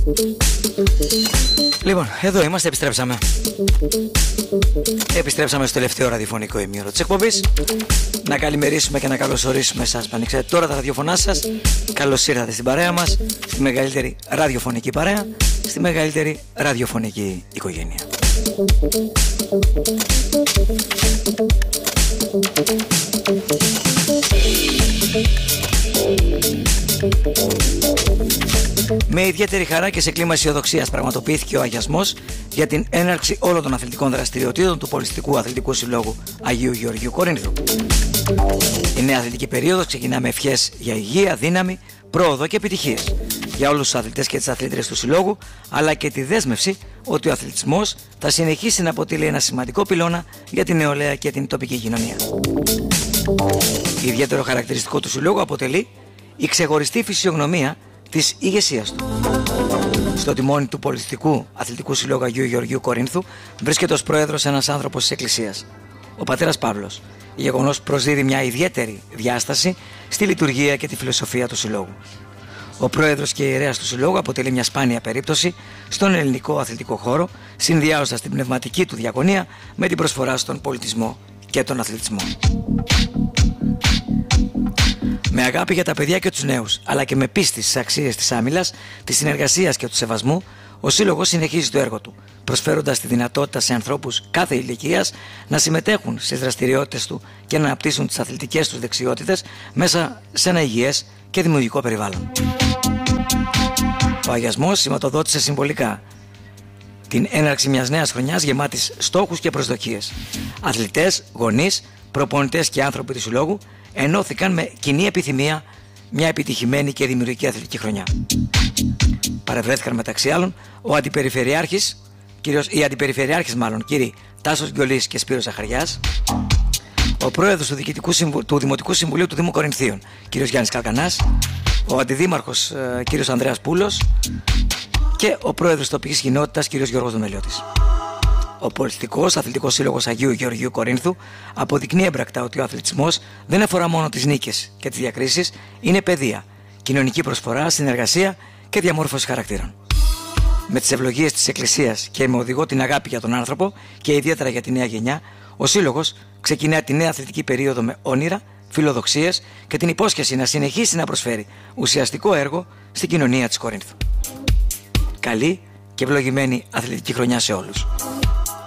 Λοιπόν, εδώ είμαστε, επιστρέψαμε στο τελευταίο ραδιοφωνικό ημίωρο της εκπομπής. Να καλημερίσουμε και να καλωσορίσουμε εσάς που ανοίξατε τώρα τα ραδιοφωνά σας. Καλώς ήρθατε στην παρέα μας, στη μεγαλύτερη ραδιοφωνική παρέα, στη μεγαλύτερη ραδιοφωνική οικογένεια. Με ιδιαίτερη χαρά και σε κλίμα αισιοδοξίας πραγματοποιήθηκε ο αγιασμός για την έναρξη όλων των αθλητικών δραστηριοτήτων του Πολιστικού Αθλητικού Συλλόγου Αγίου Γεωργίου Κορίνθου. Η νέα αθλητική περίοδος ξεκινά με ευχές για υγεία, δύναμη, πρόοδο και επιτυχίες για όλους τους αθλητές και τις αθλήτριες του Συλλόγου, αλλά και τη δέσμευση ότι ο αθλητισμός θα συνεχίσει να αποτελεί ένα σημαντικό πυλώνα για την νεολαία και την τοπική κοινωνία. Ιδιαίτερο χαρακτηριστικό του Συλλόγου αποτελεί η ξεχωριστή φυσιογνωμία της ηγεσίας του. Στο τιμόνι του Πολιστικού Αθλητικού Συλλόγου Αγίου Γεωργίου Κορίνθου βρίσκεται ως πρόεδρος ένας άνθρωπος της Εκκλησίας, ο πατέρας Παύλος. Γεγονός προσδίδει μια ιδιαίτερη διάσταση στη λειτουργία και τη φιλοσοφία του Συλλόγου. Ο πρόεδρος και ιερέας του Συλλόγου αποτελεί μια σπάνια περίπτωση στον ελληνικό αθλητικό χώρο, συνδυάζοντας την πνευματική του διακονία με την προσφορά στον πολιτισμό και τον αθλητισμό. Με αγάπη για τα παιδιά και τους νέους, αλλά και με πίστη στις αξίες της άμυλας, της συνεργασίας και του σεβασμού, ο Σύλλογος συνεχίζει το έργο του, προσφέροντας τη δυνατότητα σε ανθρώπους κάθε ηλικίας να συμμετέχουν στις δραστηριότητες του και να αναπτύσσουν τις αθλητικές τους δεξιότητες μέσα σε ένα υγιές και δημιουργικό περιβάλλον. Ο αγιασμός σηματοδότησε συμβολικά την έναρξη μιας νέας χρονιάς γεμάτης στόχους και προσδοκίες. Αθλητές, γονείς, προπονητές και άνθρωποι του Συλλόγου ενώθηκαν με κοινή επιθυμία μια επιτυχημένη και δημιουργική αθλητική χρονιά. Παρευρέθηκαν μεταξύ άλλων οι αντιπεριφερειάρχες κύριοι Τάσος Γκιολής και Σπύρος Ζαχαριάς, ο πρόεδρος του Δημοτικού Συμβουλίου του Δήμου Κορινθίων, κύριος Γιάννης Καλκανάς, ο αντιδήμαρχος κύριος Ανδρέας Πούλος και ο πρόεδρος τοπικής κοινότητας κύριος Γιώργος Δουμελιώτης. Ο Πολιστικός Αθλητικός Σύλλογος Αγίου Γεωργίου Κορίνθου αποδεικνύει έμπρακτα ότι ο αθλητισμός δεν αφορά μόνο τις νίκες και τις διακρίσεις, είναι παιδεία, κοινωνική προσφορά, συνεργασία και διαμόρφωση χαρακτήρων. Με τις ευλογίες της Εκκλησίας και με οδηγό την αγάπη για τον άνθρωπο και ιδιαίτερα για τη νέα γενιά, ο Σύλλογος ξεκινά τη νέα αθλητική περίοδο με όνειρα, φιλοδοξίες και την υπόσχεση να συνεχίσει να προσφέρει ουσιαστικό έργο στην κοινωνία της Κορίνθου. Καλή και ευλογημένη αθλητική χρονιά σε όλους.